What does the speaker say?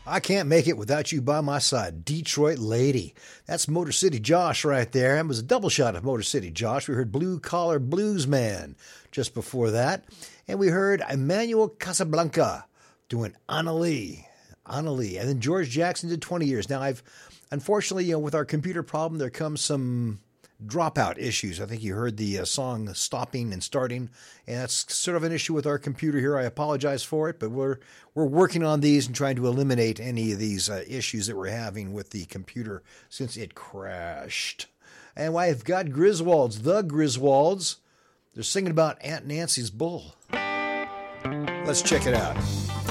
I can't make it without you by my side. Detroit Lady. That's Motor City Josh right there. It was a double shot of Motor City Josh. We heard Blue Collar Blues Man just before that. And we heard Emmanuel Casablanca doing Annalie. Annalie. And then George Jackson did 20 years. Now, unfortunately, with our computer problem, there comes some dropout issues. I think you heard the song stopping and starting, and that's sort of an issue with our computer here. I apologize for it, but we're working on these and trying to eliminate any of these issues that we're having with the computer since it crashed. And I've got Griswolds, the Griswolds. They're singing about Aunt Nancy's bull. Let's check it out.